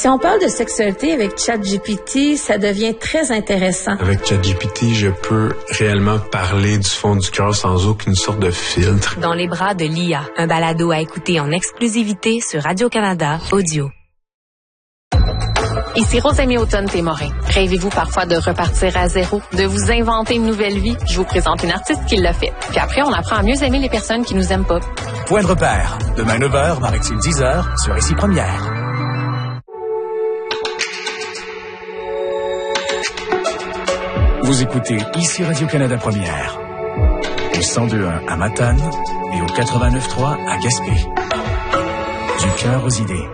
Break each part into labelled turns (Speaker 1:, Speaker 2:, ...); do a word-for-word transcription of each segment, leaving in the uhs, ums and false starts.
Speaker 1: Si on parle de sexualité avec ChatGPT, ça devient très intéressant.
Speaker 2: Avec ChatGPT, je peux réellement parler du fond du cœur sans aucune sorte de filtre.
Speaker 3: Dans les bras de l'I A, un balado à écouter en exclusivité sur Radio-Canada Audio. Ici Rosemée Automne-Témorin. Rêvez-vous parfois de repartir à zéro, de vous inventer une nouvelle vie? Je vous présente une artiste qui l'a fait. Puis après, on apprend à mieux aimer les personnes qui nous aiment pas.
Speaker 4: Point de repère. Demain neuf heures, Marie-Tille dix heures, sur Ici Première. Vous écoutez Ici Radio-Canada Première. Au cent deux point un à Matane et au quatre-vingt-neuf point trois à Gaspé. Du cœur aux idées.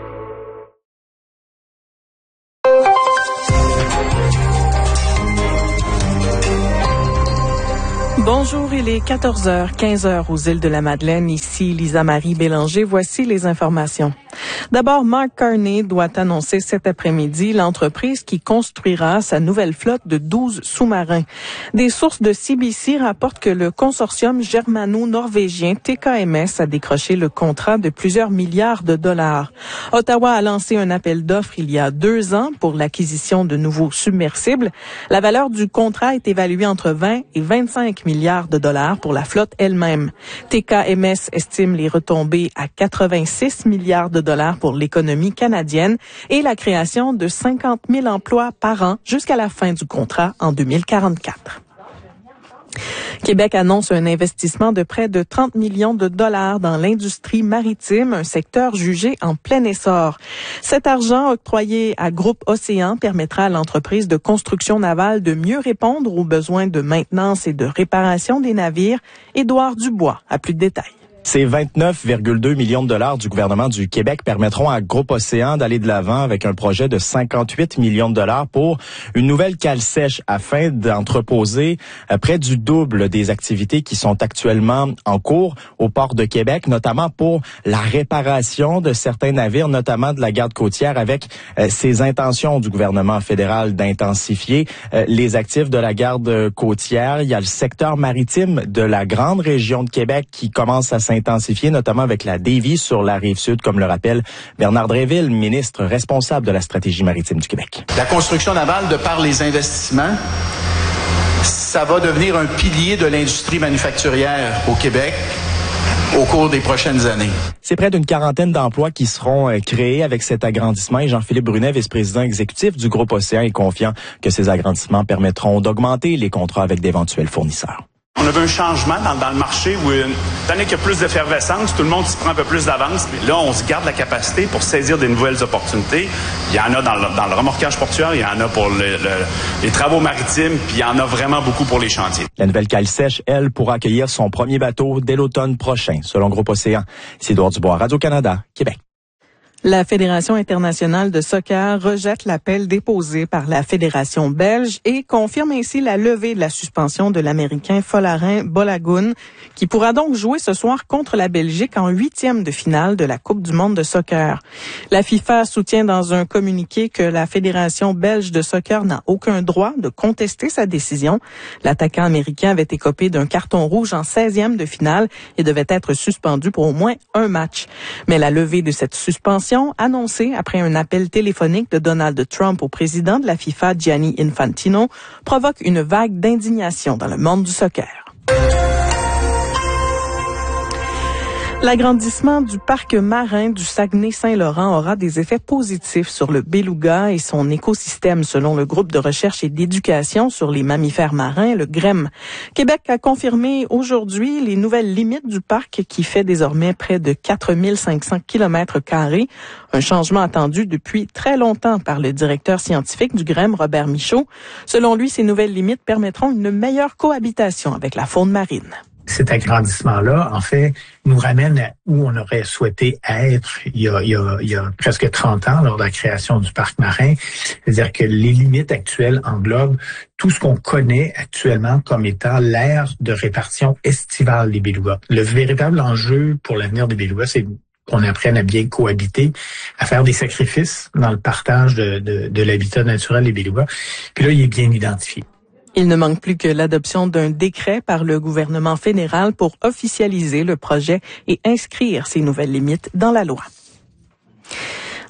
Speaker 5: Bonjour, il est quatorze heures, quinze heures aux îles de la Madeleine. Ici Lisa-Marie Bélanger. Voici les informations. D'abord, Mark Carney doit annoncer cet après-midi l'entreprise qui construira sa nouvelle flotte de douze sous-marins. Des sources de C B C rapportent que le consortium germano-norvégien T K M S a décroché le contrat de plusieurs milliards de dollars. Ottawa a lancé un appel d'offres il y a deux ans pour l'acquisition de nouveaux submersibles. La valeur du contrat est évaluée entre vingt et vingt-cinq milliards de dollars pour la flotte elle-même. T K M S estime les retombées à quatre-vingt-six milliards de dollars pour l'économie canadienne et la création de cinquante mille emplois par an jusqu'à la fin du contrat en deux mille quarante-quatre. Québec annonce un investissement de près de trente millions de dollars dans l'industrie maritime, un secteur jugé en plein essor. Cet argent octroyé à Groupe Océan permettra à l'entreprise de construction navale de mieux répondre aux besoins de maintenance et de réparation des navires. Édouard Dubois a plus de détails.
Speaker 6: Ces vingt-neuf virgule deux millions de dollars du gouvernement du Québec permettront à Groupe Océan d'aller de l'avant avec un projet de cinquante-huit millions de dollars pour une nouvelle cale sèche afin d'entreposer près du double des activités qui sont actuellement en cours au port de Québec, notamment pour la réparation de certains navires, notamment de la garde côtière, avec euh, ces intentions du gouvernement fédéral d'intensifier euh, les actifs de la garde côtière. Il y a le secteur maritime de la grande région de Québec qui commence à s'intensifier intensifié, notamment avec la Davie sur la Rive-Sud, comme le rappelle Bernard Dréville, ministre responsable de la stratégie maritime du Québec.
Speaker 7: La construction navale, de par les investissements, ça va devenir un pilier de l'industrie manufacturière au Québec au cours des prochaines années.
Speaker 6: C'est près d'une quarantaine d'emplois qui seront euh, créés avec cet agrandissement et Jean-Philippe Brunet, vice-président exécutif du Groupe Océan, est confiant que ces agrandissements permettront d'augmenter les contrats avec d'éventuels fournisseurs.
Speaker 8: On a vu un changement dans, dans le marché où, étant donné qu'il y a plus d'effervescence, tout le monde se prend un peu plus d'avance. Mais là, on se garde la capacité pour saisir des nouvelles opportunités. Il y en a dans le, dans le remorquage portuaire, il y en a pour le, le, les travaux maritimes, puis il y en a vraiment beaucoup pour les chantiers.
Speaker 6: La nouvelle cale sèche, elle, pourra accueillir son premier bateau dès l'automne prochain, selon Groupe Océan. C'est Édouard Dubois, Radio-Canada, Québec.
Speaker 5: La Fédération internationale de soccer rejette l'appel déposé par la Fédération belge et confirme ainsi la levée de la suspension de l'Américain Folarin Balogun, qui pourra donc jouer ce soir contre la Belgique en huitième de finale de la Coupe du monde de soccer. La FIFA soutient dans un communiqué que la Fédération belge de soccer n'a aucun droit de contester sa décision. L'attaquant américain avait écopé d'un carton rouge en seizième de finale et devait être suspendu pour au moins un match. Mais la levée de cette suspension annoncée après un appel téléphonique de Donald Trump au président de la FIFA, Gianni Infantino, provoque une vague d'indignation dans le monde du soccer. L'agrandissement du parc marin du Saguenay-Saint-Laurent aura des effets positifs sur le beluga et son écosystème, selon le groupe de recherche et d'éducation sur les mammifères marins, le G R E M. Québec a confirmé aujourd'hui les nouvelles limites du parc qui fait désormais près de quatre mille cinq cents kilomètres carrés, un changement attendu depuis très longtemps par le directeur scientifique du G R E M, Robert Michaud. Selon lui, ces nouvelles limites permettront une meilleure cohabitation avec la faune marine.
Speaker 9: Cet agrandissement-là, en fait, nous ramène à où on aurait souhaité être il y a, il y a, il y a presque trente ans lors de la création du parc marin. C'est-à-dire que les limites actuelles englobent tout ce qu'on connaît actuellement comme étant l'aire de répartition estivale des belugas. Le véritable enjeu pour l'avenir des belugas, c'est qu'on apprenne à bien cohabiter, à faire des sacrifices dans le partage de, de, de l'habitat naturel des belugas. Puis là, il est bien identifié.
Speaker 5: Il ne manque plus que l'adoption d'un décret par le gouvernement fédéral pour officialiser le projet et inscrire ces nouvelles limites dans la loi.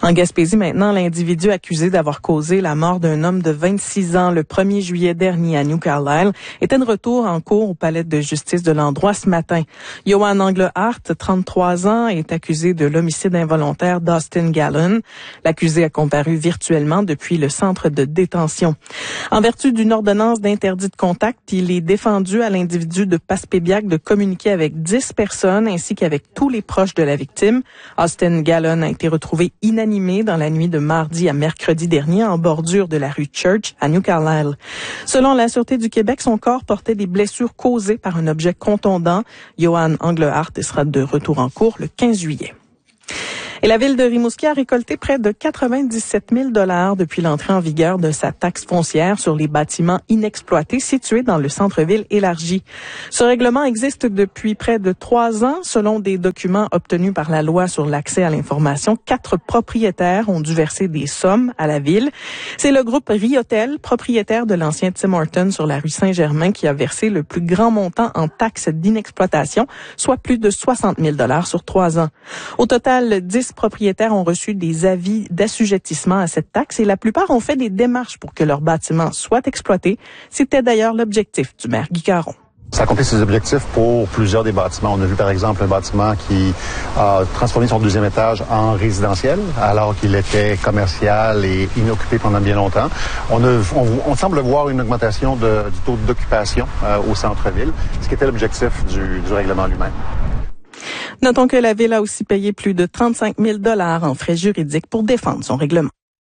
Speaker 5: En Gaspésie maintenant, l'individu accusé d'avoir causé la mort d'un homme de vingt-six ans le premier juillet dernier à New Carlisle était de retour en cours au palais de justice de l'endroit ce matin. Johan Englehart, trente-trois ans, est accusé de l'homicide involontaire d'Austin Gallon. L'accusé a comparu virtuellement depuis le centre de détention. En vertu d'une ordonnance d'interdit de contact, il est défendu à l'individu de Passepébiac de communiquer avec dix personnes ainsi qu'avec tous les proches de la victime. Austin Gallon a été retrouvé inanimé dans la nuit de mardi à mercredi dernier en bordure de la rue Church à New Carlisle. Selon la Sûreté du Québec, son corps portait des blessures causées par un objet contondant. Johan Englehart sera de retour en cours le quinze juillet. Et la ville de Rimouski a récolté près de quatre-vingt-dix-sept mille dollars depuis l'entrée en vigueur de sa taxe foncière sur les bâtiments inexploités situés dans le centre-ville élargi. Ce règlement existe depuis près de trois ans. Selon des documents obtenus par la loi sur l'accès à l'information, quatre propriétaires ont dû verser des sommes à la ville. C'est le groupe Riotel, propriétaire de l'ancien Tim Hortons sur la rue Saint-Germain, qui a versé le plus grand montant en taxes d'inexploitation, soit plus de soixante mille dollars sur trois ans. Au total, dix propriétaires ont reçu des avis d'assujettissement à cette taxe et la plupart ont fait des démarches pour que leurs bâtiments soient exploités. C'était d'ailleurs l'objectif du maire Guy Caron.
Speaker 10: Ça accomplit ses objectifs pour plusieurs des bâtiments. On a vu par exemple un bâtiment qui a transformé son deuxième étage en résidentiel alors qu'il était commercial et inoccupé pendant bien longtemps. On, a, on, on semble voir une augmentation de, du taux d'occupation euh, au centre-ville, ce qui était l'objectif du, du règlement lui-même.
Speaker 5: Notons que la ville a aussi payé plus de trente-cinq mille dollars en frais juridiques pour défendre son règlement.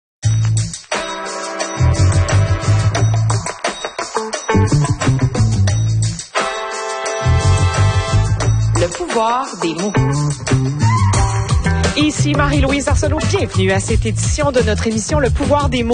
Speaker 11: Le pouvoir des mots. Ici Marie-Louise Arsenault, bienvenue à cette édition de notre émission Le pouvoir des mots.